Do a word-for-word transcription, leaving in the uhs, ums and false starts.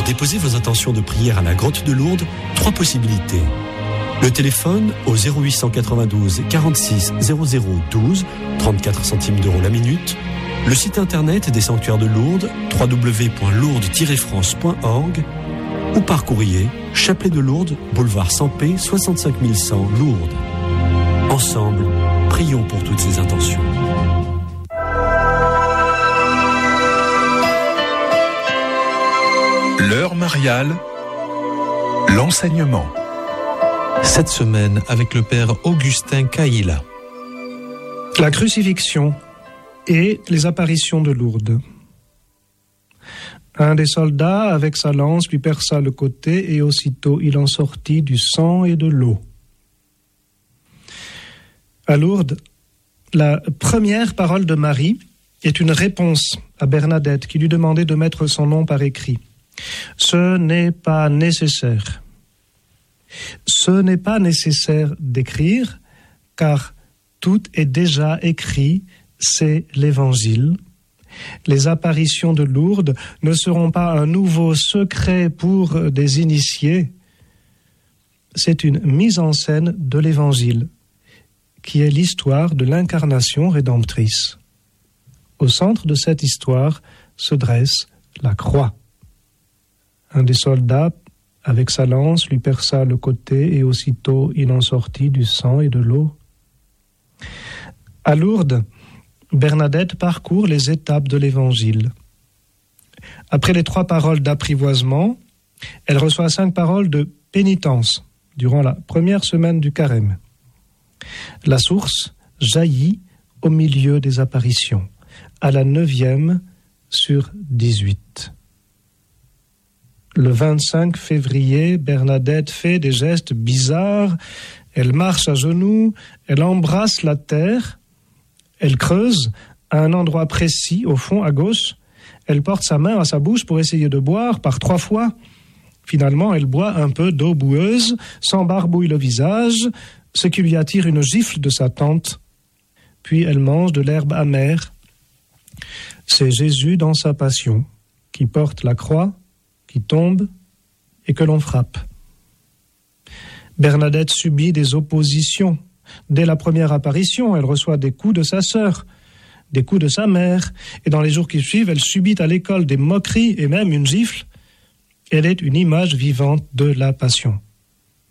déposer vos intentions de prière à la grotte de Lourdes, trois possibilités. Le téléphone au zéro huit cent quatre-vingt-douze quarante-six zéro zéro douze, trente-quatre centimes d'euros la minute. Le site internet des sanctuaires de Lourdes, w w w point lourdes tiret france point org, ou par courrier, Chapelet de Lourdes, boulevard Sampé, soixante-cinq mille cent, Lourdes. Ensemble, prions pour toutes ces intentions. L'heure mariale, l'enseignement. Cette semaine avec le père Augustin Caïla. La crucifixion et les apparitions de Lourdes. Un des soldats, avec sa lance, lui perça le côté, et aussitôt il en sortit du sang et de l'eau. À Lourdes, la première parole de Marie est une réponse à Bernadette qui lui demandait de mettre son nom par écrit. Ce n'est pas nécessaire. Ce n'est pas nécessaire d'écrire, car tout est déjà écrit, c'est l'Évangile. Les apparitions de Lourdes ne seront pas un nouveau secret pour des initiés. C'est une mise en scène de l'Évangile, qui est l'histoire de l'incarnation rédemptrice. Au centre de cette histoire se dresse la croix. Un des soldats, avec sa lance, lui perça le côté, et aussitôt il en sortit du sang et de l'eau. À Lourdes, Bernadette parcourt les étapes de l'Évangile. Après les trois paroles d'apprivoisement, elle reçoit cinq paroles de pénitence durant la première semaine du carême. La source jaillit au milieu des apparitions, à la neuvième sur dix-huit. Le vingt-cinq février, Bernadette fait des gestes bizarres. Elle marche à genoux, elle embrasse la terre, elle creuse à un endroit précis, au fond, à gauche. Elle porte sa main à sa bouche pour essayer de boire par trois fois. Finalement, elle boit un peu d'eau boueuse, s'embarbouille le visage, ce qui lui attire une gifle de sa tante. Puis elle mange de l'herbe amère. C'est Jésus dans sa passion, qui porte la croix, qui tombe et que l'on frappe. Bernadette subit des oppositions. Dès la première apparition, elle reçoit des coups de sa sœur, des coups de sa mère, et dans les jours qui suivent, elle subit à l'école des moqueries et même une gifle. Elle est une image vivante de la passion.